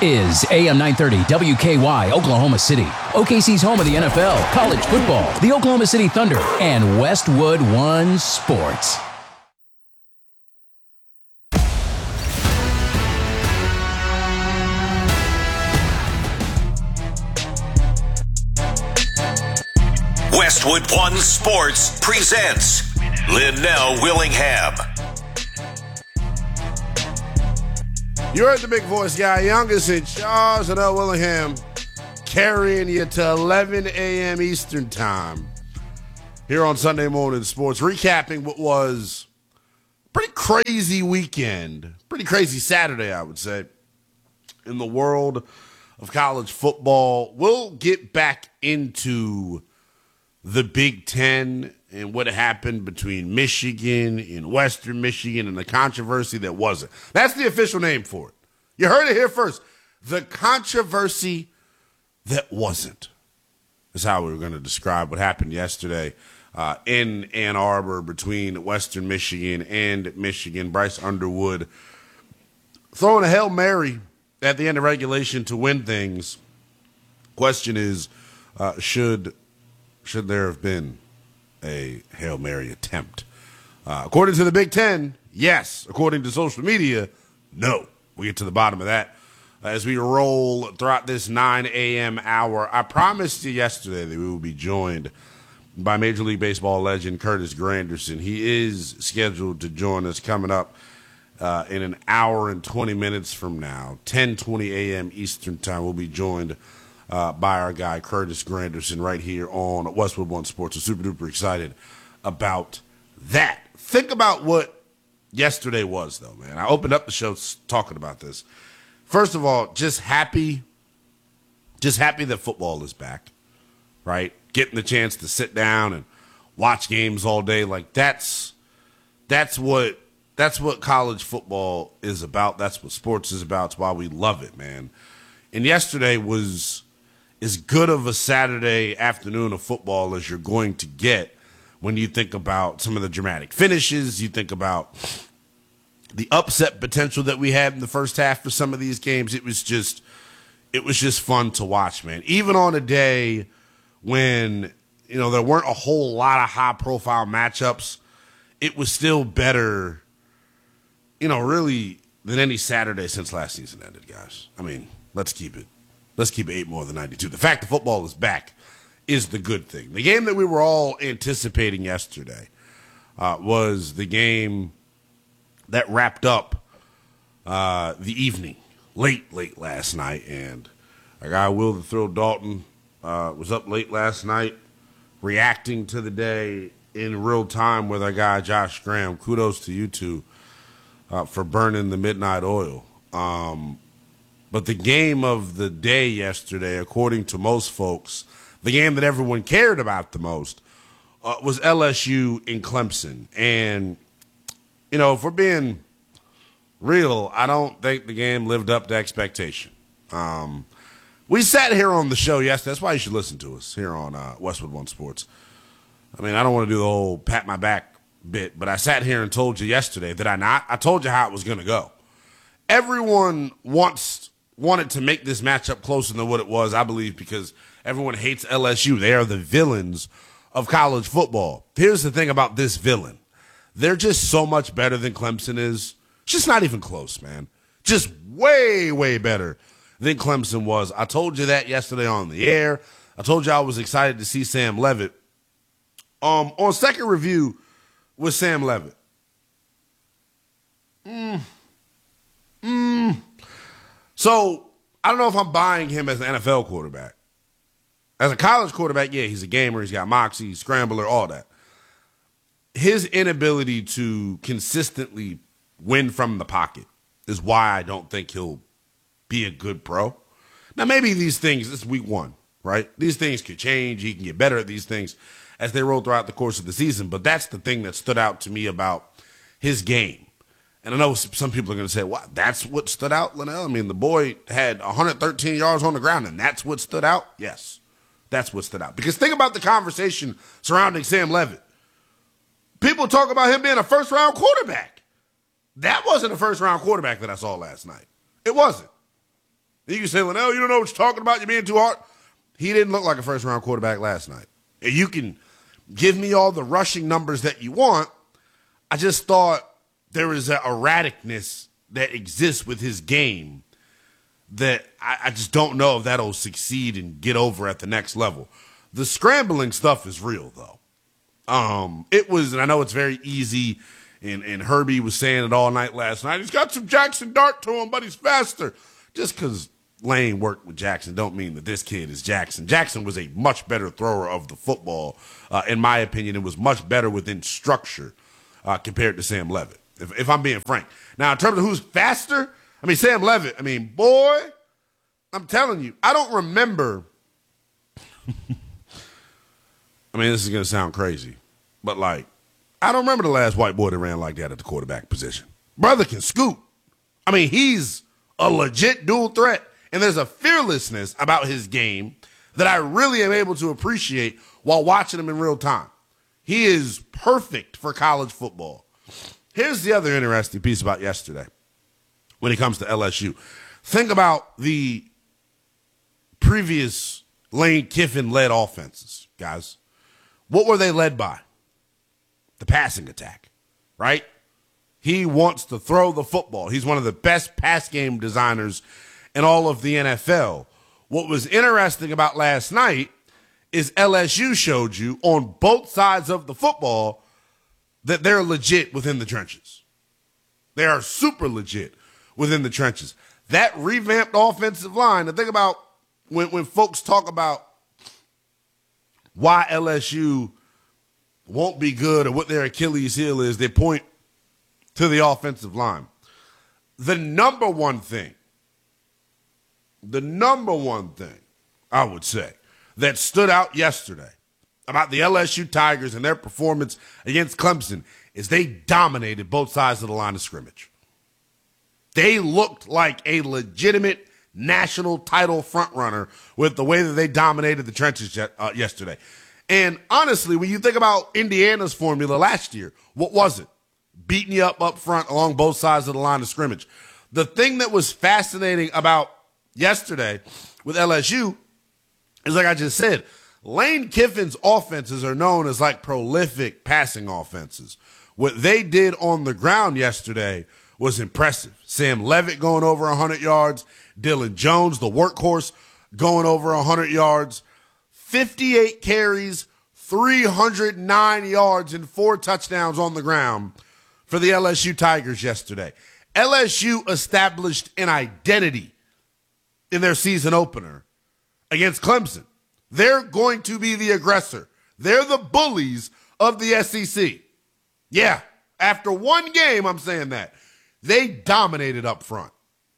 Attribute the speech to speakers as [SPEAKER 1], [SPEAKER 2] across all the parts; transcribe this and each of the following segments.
[SPEAKER 1] is AM 930 WKY, Oklahoma City. OKC's home of the NFL, college football, the Oklahoma City Thunder, and Westwood One Sports.
[SPEAKER 2] Westwood One Sports presents Linnell Willingham.
[SPEAKER 3] You heard the big voice guy, youngest in charge, Linnell Willingham, carrying you to 11 a.m. Eastern time here on Sunday Morning Sports, recapping what was a pretty crazy weekend, pretty crazy Saturday, I would say, in the world of college football. We'll get back into the Big Ten and what happened between Michigan and Western Michigan and the controversy that wasn't. That's the official name for it. You heard it here first. The controversy that wasn't is how we were going to describe what happened yesterday in Ann Arbor between Western Michigan and Michigan. Bryce Underwood throwing a Hail Mary at the end of regulation to win things. Question is, should there have been a Hail Mary attempt? According to the Big Ten, yes. According to social media, no. We'll get to the bottom of that as we roll throughout this 9 a.m. hour. I promised you yesterday that we will be joined by Major League Baseball legend Curtis Granderson. He is scheduled to join us coming up in an hour and 20 minutes from now, 10:20 a.m. Eastern time. We'll be joined by our guy Curtis Granderson right here on Westwood One Sports. I'm super duper excited about that. Think about what yesterday was, though, man. I opened up the show talking about this. First of all, just happy that football is back, right? Getting the chance to sit down and watch games all day, like that's what college football is about. That's what sports is about. It's why we love it, man. And yesterday was as good of a Saturday afternoon of football as you're going to get when you think about some of the dramatic finishes. You think about the upset potential that we had in the first half for some of these games. It was just fun to watch, man. Even on a day when, there weren't a whole lot of high-profile matchups, it was still better, really than any Saturday since last season ended, guys. I mean, let's keep it 8 more than 92. The fact that football is back is the good thing. The game that we were all anticipating yesterday was the game that wrapped up the evening late last night. And our guy Will the Thrill Dalton was up late last night reacting to the day in real time with our guy Josh Graham. Kudos to you two for burning the midnight oil. But the game of the day yesterday, according to most folks, the game that everyone cared about the most was LSU and Clemson. And, if we're being real, I don't think the game lived up to expectation. We sat here on the show yesterday. That's why you should listen to us here on Westwood One Sports. I mean, I don't want to do the whole pat my back bit, but I sat here and told you yesterday, did I not? I told you how it was going to go. Everyone wanted to make this matchup closer than what it was, I believe, because everyone hates LSU. They are the villains of college football. Here's the thing about this villain. They're just so much better than Clemson is. It's just not even close, man. Just way, way better than Clemson was. I told you that yesterday on the air. I told you I was excited to see Sam Leavitt. On second review with Sam Leavitt. So, I don't know if I'm buying him as an NFL quarterback. As a college quarterback, yeah, he's a gamer, he's got moxie, scrambler, all that. His inability to consistently win from the pocket is why I don't think he'll be a good pro. Now, maybe these things, this is week one, right? These things could change. He can get better at these things as they roll throughout the course of the season. But that's the thing that stood out to me about his game. And I know some people are going to say, well, that's what stood out, Linnell? I mean, the boy had 113 yards on the ground, and that's what stood out? Yes, that's what stood out. Because think about the conversation surrounding Sam Leavitt. People talk about him being a first-round quarterback. That wasn't a first-round quarterback that I saw last night. It wasn't. You can say, Linnell, you don't know what you're talking about. You're being too hard. He didn't look like a first-round quarterback last night. And you can give me all the rushing numbers that you want. I just thought there was an erraticness that exists with his game that I just don't know if that'll succeed and get over at the next level. The scrambling stuff is real, though. It was, and I know it's very easy, and Herbie was saying it all night last night. He's got some Jackson Dart to him, but he's faster. Just because Lane worked with Jackson don't mean that this kid is Jackson. Jackson was a much better thrower of the football. In my opinion, it was much better within structure compared to Sam Levitt, if I'm being frank. Now, in terms of who's faster, I mean, Sam Levitt, boy, I'm telling you, I don't remember. This is going to sound crazy, but I don't remember the last white boy that ran like that at the quarterback position. Brother can scoot. He's a legit dual threat, and there's a fearlessness about his game that I really am able to appreciate while watching him in real time. He is perfect for college football. Here's the other interesting piece about yesterday when it comes to LSU. Think about the previous Lane Kiffin-led offenses, guys. What were they led by? The passing attack, right? He wants to throw the football. He's one of the best pass game designers in all of the NFL. What was interesting about last night is LSU showed you on both sides of the football that they're legit within the trenches. They are super legit within the trenches. That revamped offensive line, the thing about when folks talk about why LSU won't be good or what their Achilles heel is, they point to the offensive line. The number one thing I would say that stood out yesterday about the LSU Tigers and their performance against Clemson is they dominated both sides of the line of scrimmage. They looked like a legitimate national title frontrunner with the way that they dominated the trenches yesterday. And honestly, when you think about Indiana's formula last year, what was it? Beating you up front along both sides of the line of scrimmage. The thing that was fascinating about yesterday with LSU is, like I just said, Lane Kiffin's offenses are known as prolific passing offenses. What they did on the ground yesterday was impressive. Sam Levitt going over 100 yards, Dylan Jones, the workhorse, going over 100 yards, 58 carries, 309 yards, and 4 touchdowns on the ground for the LSU Tigers yesterday. LSU established an identity in their season opener against Clemson. They're going to be the aggressor. They're the bullies of the SEC. Yeah, after one game, I'm saying that. They dominated up front.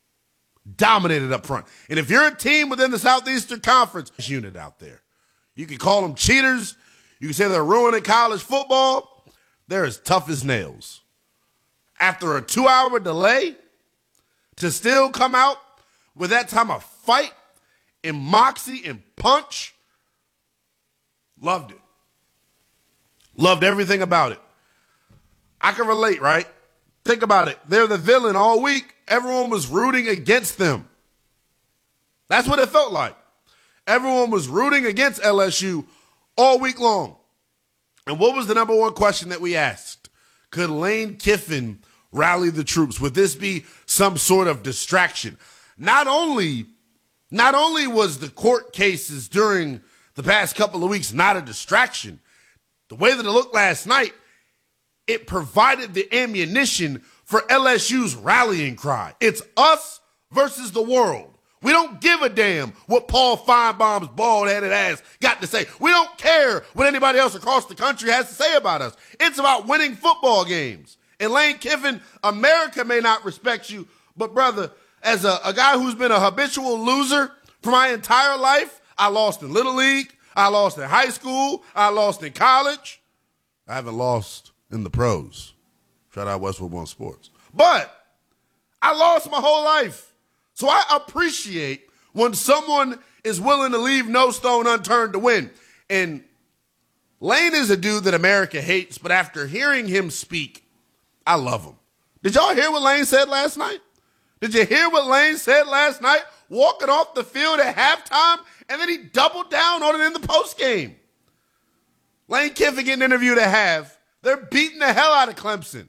[SPEAKER 3] And if you're a team within the Southeastern Conference unit out there, you can call them cheaters. You can say they're ruining college football. They're as tough as nails. After a 2-hour delay, to still come out with that time of fight and moxie and punch, loved it. Loved everything about it. I can relate, right? Think about it. They're the villain all week. Everyone was rooting against them. That's what it felt like. Everyone was rooting against LSU all week long. And what was the number one question that we asked? Could Lane Kiffin rally the troops? Would this be some sort of distraction? Not only was the court cases during the past couple of weeks not a distraction, the way that it looked last night, it provided the ammunition for LSU's rallying cry. It's us versus the world. We don't give a damn what Paul Feinbaum's bald-headed ass got to say. We don't care what anybody else across the country has to say about us. It's about winning football games. And Lane Kiffin, America may not respect you, but brother, as a guy who's been a habitual loser for my entire life, I lost in Little League, I lost in high school, I lost in college. I haven't lost in the pros. Shout out Westwood One Sports. But I lost my whole life. So I appreciate when someone is willing to leave no stone unturned to win. And Lane is a dude that America hates, but after hearing him speak, I love him. Did y'all hear what Lane said last night? Did you hear what Lane said last night? walking off the field at halftime, and then he doubled down on it in the postgame. Lane Kiffin getting interviewed at half. They're beating the hell out of Clemson.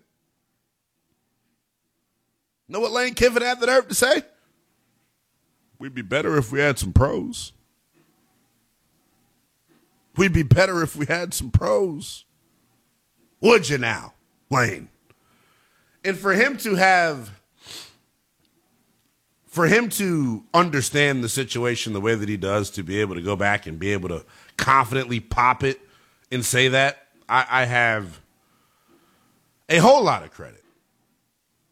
[SPEAKER 3] Know what Lane Kiffin had the nerve to say? We'd be better if we had some pros. We'd be better if we had some pros. Would you now, Lane? And for him to understand the situation the way that he does, to be able to go back and be able to confidently pop it and say that, I have a whole lot of credit